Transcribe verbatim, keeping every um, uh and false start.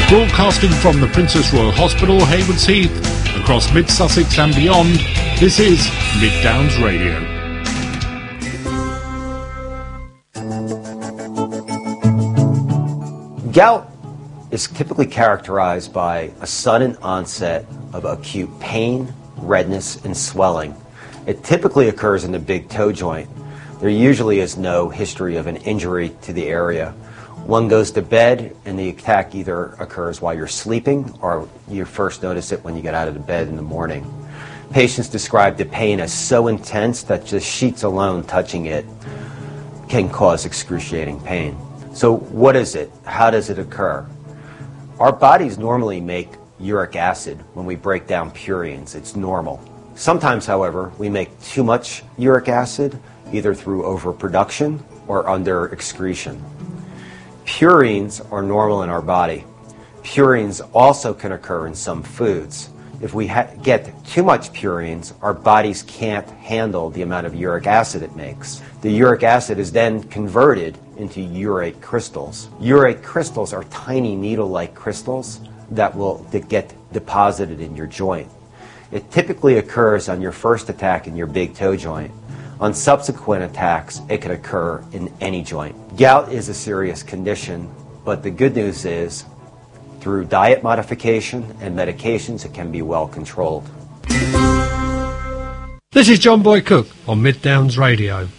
Broadcasting from the Princess Royal Hospital, Haywards Heath, across mid-Sussex and beyond, this is Mid Downs Radio. Gout is typically characterized by a sudden onset of acute pain, redness, and swelling. It typically occurs in the big toe joint. There usually is no history of an injury to the area. One goes to bed and the attack either occurs while you're sleeping or you first notice it when you get out of the bed in the morning. Patients describe the pain as so intense that just sheets alone touching it can cause excruciating pain. So what is it? How does it occur? Our bodies normally make uric acid when we break down purines. It's normal. Sometimes, however, we make too much uric acid, either through overproduction or under excretion. Purines are normal in our body. Purines also can occur in some foods. If we ha- get too much purines, our bodies can't handle the amount of uric acid it makes. The uric acid is then converted into urate crystals. Urate crystals are tiny needle-like crystals that will de- get deposited in your joint. It typically occurs on your first attack in your big toe joint. On subsequent attacks, it can occur in any joint. Gout is a serious condition, but the good news is, through diet modification and medications, it can be well controlled. This is John Boy Cook on Mid Downs Radio.